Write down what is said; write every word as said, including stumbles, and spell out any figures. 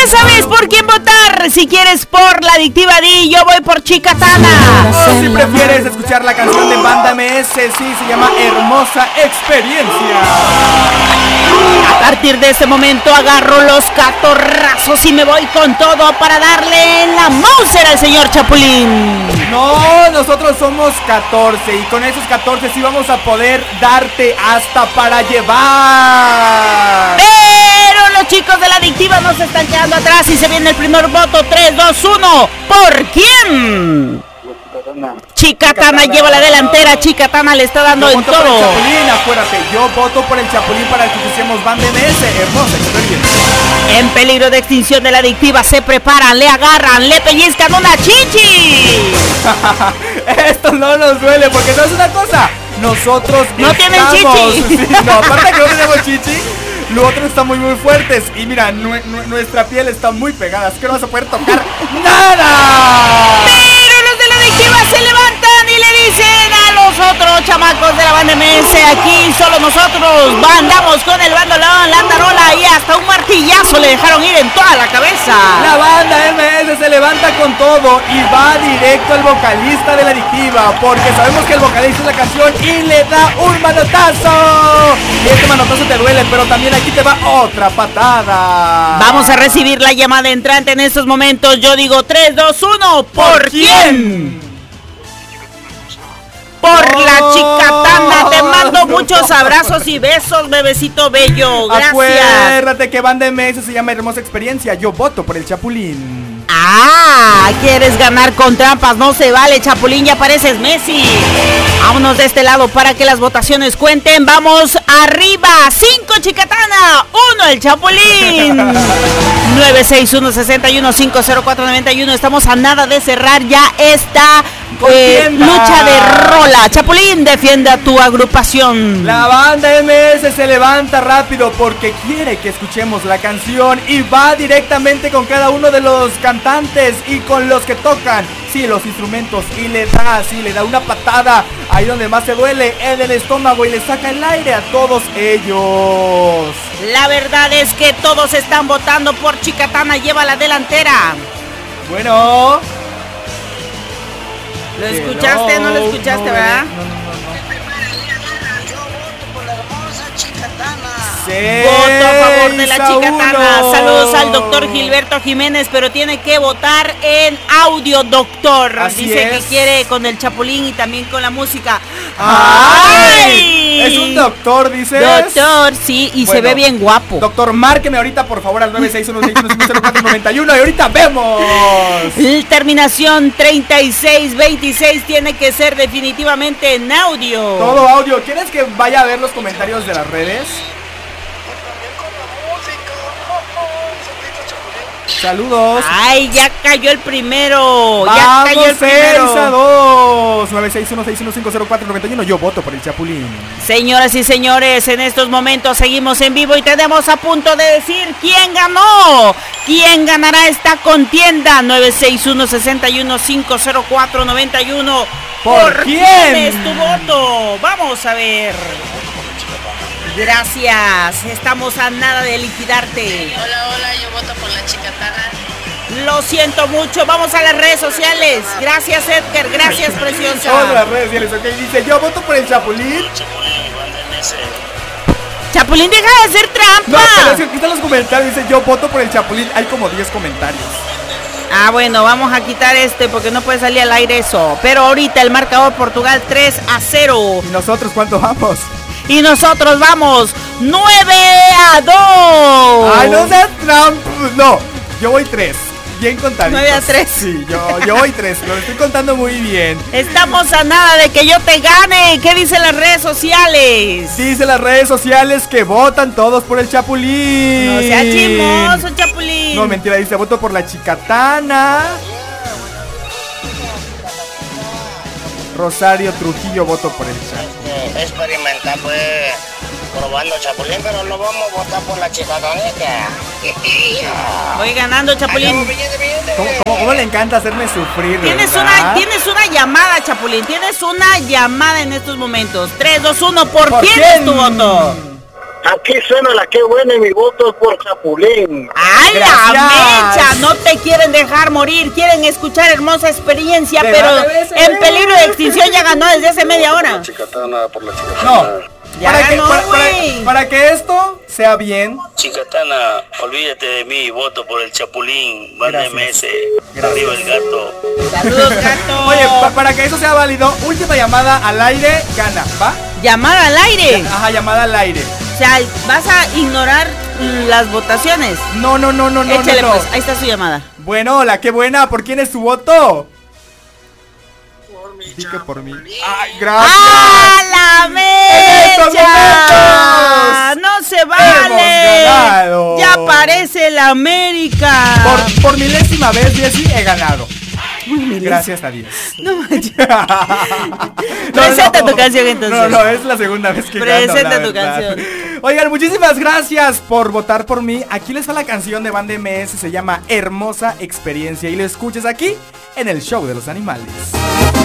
ya sabes por quién votar. Si quieres por la adictiva, di yo voy por Chicatana. O si prefieres escuchar la canción de Banda M S, sí, se llama Hermosa Experiencia. A partir de este momento agarro los catorrazos y me voy con todo para darle en la Mauser al señor Chapulín. No, nosotros somos catorce y con esos catorce sí vamos a poder darte hasta para llevar. Pero los chicos de la adictiva no se están quedando atrás y se viene el primer voto. Tres, dos, uno. ¿Por quién? Chicatana lleva la delantera. Chicatana le está dando en todo. Yo voto por el Chapulín, acuérdate. Yo voto por el Chapulín para que escuchemos Banda M S. Hermosa Experiencia. En peligro de extinción de la adictiva, se preparan, le agarran, le pellizcan una chichi. Esto no nos duele porque no es una cosa. Nosotros no tienen chichi. Sí, no, aparte que no tenemos chichi, los otros están muy muy fuertes. Y mira, nu nu nuestra piel está muy pegada, así que no vas a poder tocar nada. Pero los de la adictiva se levantan y le dicen a los otros chamacos de la Banda M S: aquí solo nosotros bandamos con el bandolón, la andarola y hasta un martillazo le dejaron ir en toda la cabeza. La Banda M S se levanta con todo y va directo al vocalista de la adictiva, porque sabemos que el vocalista es la canción y le da un manotazo. Y este manotazo te duele, pero también aquí te va otra patada. Vamos a recibir la llamada entrante en estos momentos. Yo digo tres, dos, uno. ¿Por, ¿Por quién? Por oh, la Chicatana. Te mando no. muchos abrazos y besos, bebecito bello. Gracias. Acuérdate que Banda M S se llama Hermosa Experiencia. Yo voto por el Chapulín. Ah, quieres ganar con trampas, no se vale, Chapulín, ya pareces Messi. Vámonos de este lado para que las votaciones cuenten. Vamos arriba, cinco Chicatana, uno el Chapulín. nueve seis uno, seis uno, cinco cero cuatro, nueve uno. Estamos a nada de cerrar ya esta eh, lucha de rola. Chapulín, defiende a tu agrupación. La Banda M S se levanta rápido porque quiere que escuchemos la canción y va directamente con cada uno de los cantantes y con los que tocan, sí, los instrumentos, y le da, sí, le da una patada ahí donde más se duele, en el estómago, y le saca el aire a todos ellos. La verdad es que todos están votando por Chicatana, lleva la delantera. Bueno, ¿lo escuchaste? Hello, no lo escuchaste, no, ¿verdad? No, no, no, no. Voto a favor de la Chicatana. Saludos al doctor Gilberto Jiménez, pero tiene que votar en audio, doctor. Así Dice es. que quiere con el Chapulín y también con la música. ¡Ay! ¡Ay! Es un doctor, dices. Doctor, sí, y bueno, se ve bien guapo. Doctor, márqueme ahorita, por favor, al nueve seis uno, seis uno cinco cero cuatro, nueve uno y ahorita vemos. Terminación treinta y seis veintiséis tiene que ser definitivamente en audio. Todo audio. ¿Quieres que vaya a ver los comentarios de las redes? Saludos. Ay, ya cayó el primero. Vamos, ya cayó el primero. seis a dos. nueve seis uno, seis uno cinco cero cuatro, nueve uno. Yo voto por el Chapulín. Señoras y señores, en estos momentos seguimos en vivo y tenemos a punto de decir quién ganó. ¿Quién ganará esta contienda? nueve seis uno, seis uno cinco cero cuatro, nueve uno. ¿Por, ¿Por quién? quién es tu voto? Vamos a ver. Gracias, estamos a nada de liquidarte. Hola, hola, yo voto por la Chicatana. Lo siento mucho, vamos a las redes sociales. Gracias, Edgar, gracias, preciosa. Vamos a las redes sociales, ok, dice, yo voto por el Chapulín. Chapulín, deja de hacer trampa. No, pero es que aquí están los comentarios, dice, yo voto por el Chapulín. Hay como diez comentarios. Ah, bueno, vamos a quitar este porque no puede salir al aire eso. Pero ahorita el marcador Portugal tres a cero. ¿Y nosotros cuánto vamos? Y nosotros vamos nueve a dos. Ay, no seas Trump. No, yo voy tres. Bien contaditos. nueve a tres. Sí, yo, yo voy tres. Lo estoy contando muy bien. Estamos a nada de que yo te gane. ¿Qué dicen las redes sociales? Dice las redes sociales que votan todos por el Chapulín. No sea chismoso, Chapulín. No, mentira, dice voto por la Chicatana. Rosario Trujillo, voto por el Chapulín. Este, experimentar, pues, probando Chapulín, pero no vamos a votar por la Chicatanita. Voy ganando, Chapulín. ¿Cómo, cómo, cómo le encanta hacerme sufrir? Tienes una, tienes una llamada, Chapulín. Tienes una llamada en estos momentos. tres, dos, uno. ¿Por, ¿Por quién, quién es tu voto? Aquí suena la que buena y mi voto es por Chapulín. ¡Ay, la No te quieren dejar morir, quieren escuchar Hermosa Experiencia, De pero Bande M S. en peligro de extinción ya ganó desde hace media hora. Chicatana, por la chicatana. No. Ya Para que, ganó, para, para- güey. para que esto sea bien, Chicatana, olvídate de mí, voto por el Chapulín, Banda Gracias. M S, Gracias. arriba el gato. Saludos, gato. oye, pa- para que eso sea válido, última llamada al aire, gana, ¿va? Llamada al aire. Ajá, llamada al aire. O sea, vas a ignorar las votaciones. No, no, no, no, no, Échale no, no. pues, ahí está su llamada. Bueno, hola, qué buena. ¿Por quién es tu voto? Di que por mí. Ay, gracias. ¡Ah, la estos mecha! momentos ¡No se hemos vale! ganado. ¡Ya aparece el América! Por, por milésima vez, Jessy, he ganado. Gracias a Dios. No manches. No, Presenta no. tu canción, entonces. No, no, es la segunda vez que gano, Presenta la tu verdad. canción. Oigan, muchísimas gracias por votar por mí. Aquí les va la canción de Banda M S, se llama Hermosa Experiencia y lo escuchas aquí en el Show de los Animales.